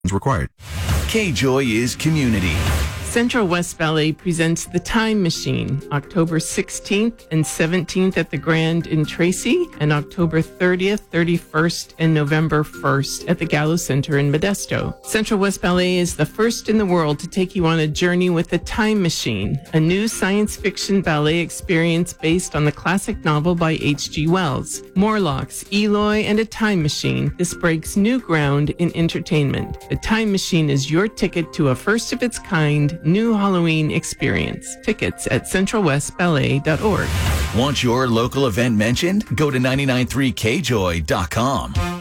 required. K-Joy is community. Central West Ballet presents The Time Machine, October 16th and 17th at the Grand in Tracy, and October 30th, 31st, and November 1st at the Gallo Center in Modesto. Central West Ballet is the first in the world to take you on a journey with The Time Machine, a new science fiction ballet experience based on the classic novel by H.G. Wells. Morlocks, Eloy, and a time machine. This breaks new ground in entertainment. The Time Machine is your ticket to a first-of-its-kind new Halloween experience. Tickets at centralwestballet.org. Want your local event mentioned? Go to 993kjoy.com.